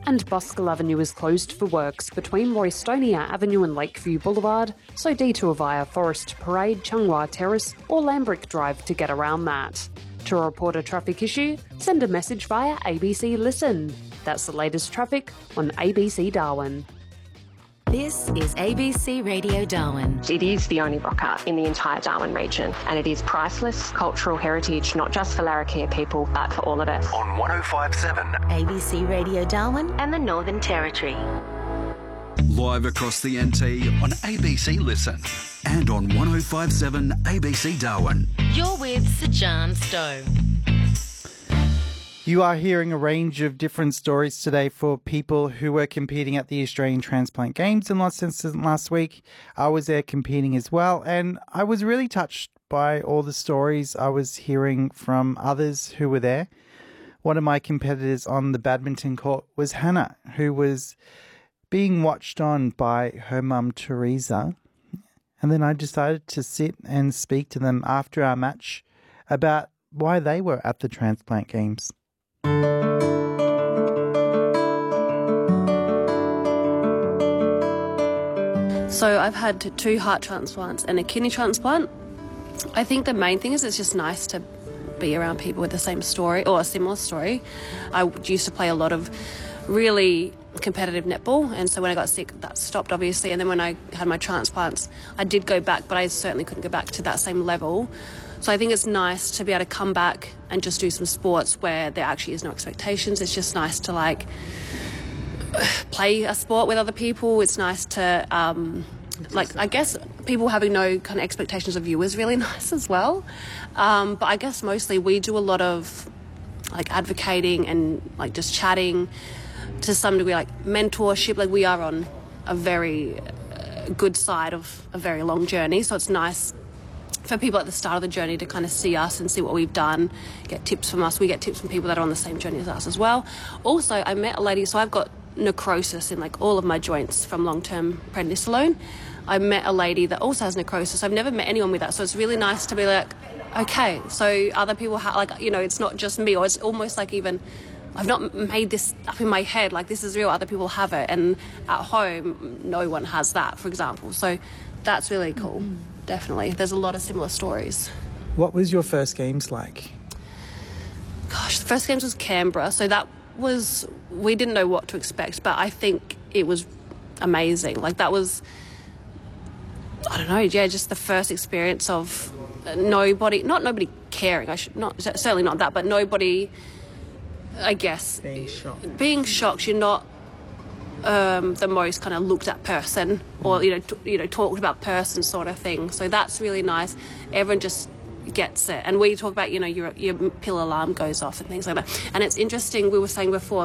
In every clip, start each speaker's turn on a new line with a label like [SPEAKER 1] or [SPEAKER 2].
[SPEAKER 1] And Buskell Avenue is closed for works between Roystonia Avenue and Lakeview Boulevard, so detour via Forest Parade, Changhua Terrace or Lambrick Drive to get around that. To report a traffic issue, send a message via ABC Listen. That's the latest traffic on ABC Darwin.
[SPEAKER 2] This is ABC Radio Darwin.
[SPEAKER 3] It is the only rock art in the entire Darwin region, and it is priceless cultural heritage, not just for Larrakia people, but for all of us.
[SPEAKER 4] On 105.7
[SPEAKER 2] ABC Radio Darwin
[SPEAKER 3] And the Northern Territory.
[SPEAKER 4] live across the NT on ABC Listen and on 105.7 ABC Darwin.
[SPEAKER 2] You're with Sir John Stowe.
[SPEAKER 5] You are hearing a range of different stories today for people who were competing at the Australian Transplant Games in Launceston last week. I was there competing as well, and I was really touched by all the stories I was hearing from others who were there. One of my competitors on the badminton court was Hannah, who was being watched on by her mum, Teresa. And then I decided to sit and speak to them after our match about why they were at the Transplant Games.
[SPEAKER 6] So I've had 2 heart transplants and a kidney transplant. I think the main thing is it's just nice to be around people with the same story or a similar story. I used to play a lot of really competitive netball, and so when I got sick that stopped obviously, and then when I had my transplants I did go back, but I certainly couldn't go back to that same level. So I think it's nice to be able to come back and just do some sports where there actually is no expectations. It's just nice to like play a sport with other people. It's nice to I guess people having no kind of expectations of you is really nice as well. But I guess mostly we do a lot of like advocating and like just chatting, to some degree like mentorship. Like we are on a very good side of a very long journey, so it's nice for people at the start of the journey to kind of see us and see what we've done, get tips from us. We get tips from people that are on the same journey as us as well. Also, I met a lady, so I've got necrosis in like all of my joints from long-term prednisolone. I met a lady that also has necrosis. I've never met anyone with that, so it's really nice to be like, okay, so other people have, like, you know, it's not just me, or it's almost like even I've not made this up in my head, like this is real, other people have it, and at home no one has that, for example. So that's really cool. Definitely. There's a lot of similar stories.
[SPEAKER 5] What was your first games like?
[SPEAKER 6] Gosh, the first games was Canberra, so that was, we didn't know what to expect, but I think it was amazing. Like that was, I don't know, yeah, just the first experience of nobody caring, certainly not that, but nobody, I guess, being shocked. You're not the most kind of looked at person, or talked about person sort of thing. So that's really nice. Everyone just gets it, and we talk about your pill alarm goes off and things like that. And it's interesting. We were saying before,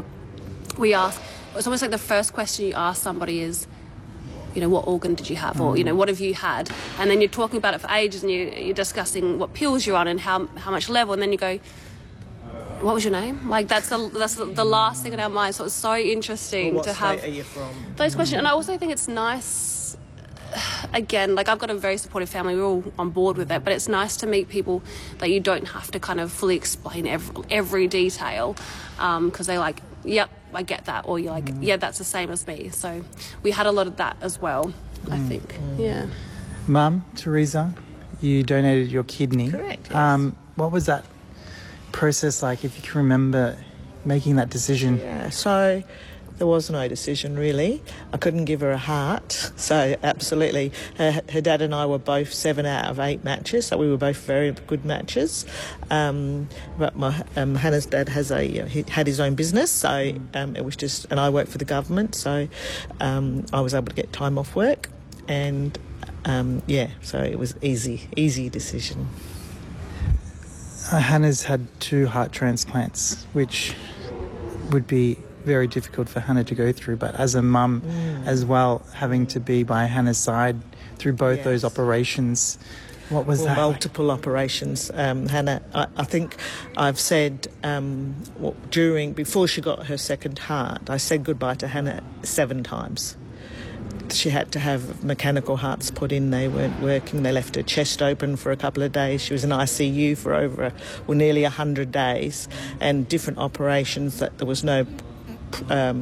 [SPEAKER 6] it's almost like the first question you ask somebody is, what organ did you have, or what have you had? And then you're talking about it for ages, and you're discussing what pills you're on and how much level, and then you go, what was your name? Like that's the last thing in our mind. So it's so interesting to have
[SPEAKER 7] are you from?
[SPEAKER 6] Those questions. And I also think it's nice, again, like I've got a very supportive family, we're all on board with it, but it's nice to meet people that you don't have to kind of fully explain every detail, because they're like, yep, I get that, or you're like, yeah, that's the same as me. So we had a lot of that as well, I think. Yeah.
[SPEAKER 5] Mum, Teresa, you donated your kidney.
[SPEAKER 7] Correct, yes.
[SPEAKER 5] What was that process like, if you can remember making that decision?
[SPEAKER 7] Yeah, so there was no decision really. I couldn't give her a heart, so absolutely. Her dad and I were both 7 out of 8 matches, so we were both very good matches. But Hannah's dad he had his own business, so it was just, and I work for the government, so I was able to get time off work, and so it was easy decision.
[SPEAKER 5] Hannah's had 2 heart transplants, which would be very difficult for Hannah to go through, but as a mum as well, having to be by Hannah's side through both those operations, what was that
[SPEAKER 7] multiple
[SPEAKER 5] like?
[SPEAKER 7] Operations. Hannah, I think I've said before she got her second heart, I said goodbye to Hannah 7 times. She had to have mechanical hearts put in. They weren't working. They left her chest open for a couple of days. She was in ICU for nearly 100 days, and different operations that there was no